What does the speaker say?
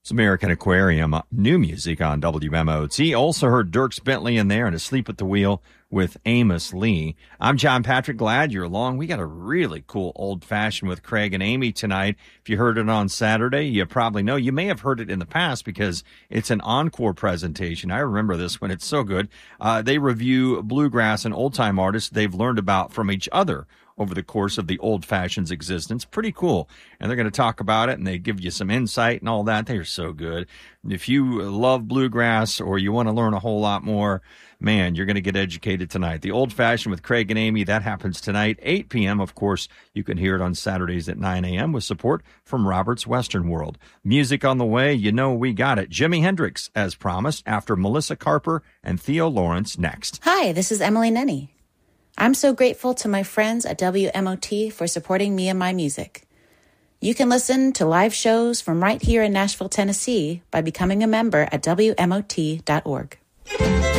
It's American Aquarium, new music on WMOT. Also heard Dierks Bentley in there and Asleep at the Wheel with Amos Lee. I'm John Patrick, glad you're along. We got a really cool old fashioned with Craig and Amy tonight. If you heard it on Saturday, you probably know. You may have heard it in the past because it's an encore presentation. I remember this one. It's so good. They review bluegrass and old-time artists they've learned about from each other over the course of the Old Fashioned's existence. Pretty cool. And they're going to talk about it, and they give you some insight and all that. They're so good. If you love bluegrass or you want to learn a whole lot more, man, you're going to get educated tonight. The Old Fashioned with Craig and Amy, that happens tonight, 8 p.m. Of course, you can hear it on Saturdays at 9 a.m. with support from Robert's Western World. Music on the way, you know we got it. Jimi Hendrix, as promised, after Melissa Carper and Theo Lawrence next. Hi, this is Emily Nenny. I'm so grateful to my friends at WMOT for supporting me and my music. You can listen to live shows from right here in Nashville, Tennessee by becoming a member at WMOT.org.